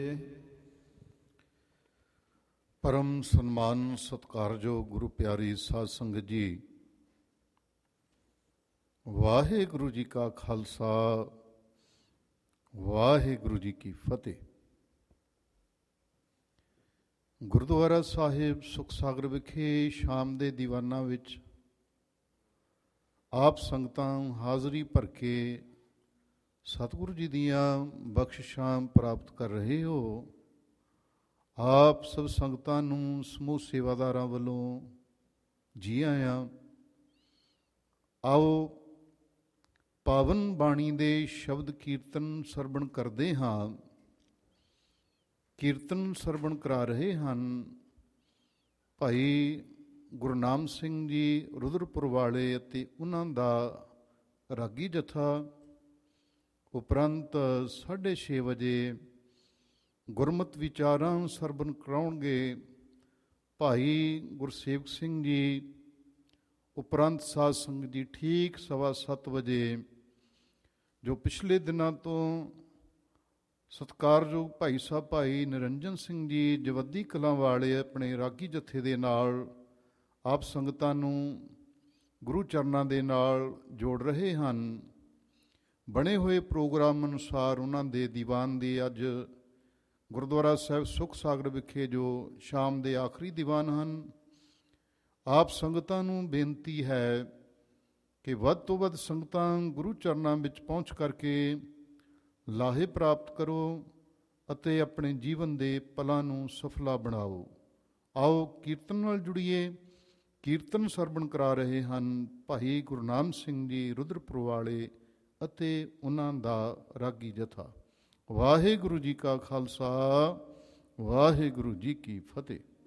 ਪਰਮ ਸਨਮਾਨ ਸਤਿਕਾਰਯੋਗ ਗੁਰੂ ਪਿਆਰੀ ਸਾਧ ਸੰਗਤ ਜੀ, ਵਾਹਿਗੁਰੂ ਜੀ ਕਾ ਖਾਲਸਾ, ਵਾਹਿਗੁਰੂ ਜੀ ਕੀ ਫਤਿਹ। ਗੁਰਦੁਆਰਾ ਸਾਹਿਬ ਸੁਖ ਸਾਗਰ ਵਿਖੇ ਸ਼ਾਮ ਦੇ ਦੀਵਾਨਾਂ ਵਿੱਚ ਆਪ ਸੰਗਤਾਂ ਹਾਜ਼ਰੀ ਭਰ ਕੇ ਸਤਿਗੁਰੂ ਜੀ ਦੀਆਂ ਬਖਸ਼ਿਸ਼ਾਂ ਪ੍ਰਾਪਤ ਕਰ ਰਹੇ ਹੋ। ਆਪ ਸਭ ਸੰਗਤਾਂ ਨੂੰ ਸਮੂਹ ਸੇਵਾਦਾਰਾਂ ਵੱਲੋਂ ਜੀ ਆਇਆਂ। ਆਓ ਪਾਵਨ ਬਾਣੀ ਦੇ ਸ਼ਬਦ ਕੀਰਤਨ ਸਰਵਣ ਕਰਦੇ ਹਾਂ। ਕੀਰਤਨ ਸਰਵਣ ਕਰਾ ਰਹੇ ਹਨ ਭਾਈ ਗੁਰਨਾਮ ਸਿੰਘ ਜੀ ਰੁਦਰਪੁਰ ਵਾਲੇ ਅਤੇ ਉਹਨਾਂ ਦਾ ਰਾਗੀ ਜਥਾ। ਉਪਰੰਤ 6:30 ਵਜੇ ਗੁਰਮਤਿ ਵਿਚਾਰਾਂ ਸਰਵਣ ਕਰਾਉਣਗੇ ਭਾਈ ਗੁਰਸੇਵਕ ਸਿੰਘ ਜੀ। ਉਪਰੰਤ ਸਾਧ ਸੰਗਤ ਜੀ ਠੀਕ 7:15 ਵਜੇ ਜੋ ਪਿਛਲੇ ਦਿਨਾਂ ਤੋਂ ਸਤਿਕਾਰਯੋਗ ਭਾਈ ਸਾਹਿਬ ਭਾਈ ਨਿਰੰਜਨ ਸਿੰਘ ਜੀ ਜਵੱਦੀ ਕਲਾਂ ਵਾਲੇ ਆਪਣੇ ਰਾਗੀ ਜਥੇ ਦੇ ਨਾਲ ਆਪ ਸੰਗਤਾਂ ਨੂੰ ਗੁਰੂ ਚਰਨਾਂ ਦੇ ਨਾਲ ਜੋੜ ਰਹੇ ਹਨ। ਬਣੇ ਹੋਏ ਪ੍ਰੋਗਰਾਮ ਅਨੁਸਾਰ ਉਹਨਾਂ ਦੇ ਦੀਵਾਨ ਦੀ ਅੱਜ ਗੁਰਦੁਆਰਾ ਸਾਹਿਬ ਸੁਖ ਸਾਗਰ ਵਿਖੇ ਜੋ ਸ਼ਾਮ ਦੇ ਆਖਰੀ ਦੀਵਾਨ ਹਨ, ਆਪ ਸੰਗਤਾਂ ਨੂੰ ਬੇਨਤੀ ਹੈ ਕਿ ਵੱਧ ਤੋਂ ਵੱਧ ਸੰਗਤਾਂ ਗੁਰੂ ਚਰਨਾਂ ਵਿੱਚ ਪਹੁੰਚ ਕਰਕੇ ਲਾਹੇ ਪ੍ਰਾਪਤ ਕਰੋ ਅਤੇ ਆਪਣੇ ਜੀਵਨ ਦੇ ਪਲਾਂ ਨੂੰ ਸਫਲਾ ਬਣਾਓ। ਆਓ ਕੀਰਤਨ ਨਾਲ ਜੁੜੀਏ। ਕੀਰਤਨ ਸਰਵਣ ਕਰਾ ਰਹੇ ਹਨ ਭਾਈ ਗੁਰਨਾਮ ਸਿੰਘ ਜੀ ਰੁਦਰਪੁਰ ਵਾਲੇ ਅਤੇ ਉਹਨਾਂ ਦਾ ਰਾਗੀ ਜਥਾ। ਵਾਹਿਗੁਰੂ ਜੀ ਕਾ ਖਾਲਸਾ, ਵਾਹਿਗੁਰੂ ਜੀ ਕੀ ਫਤਿਹ।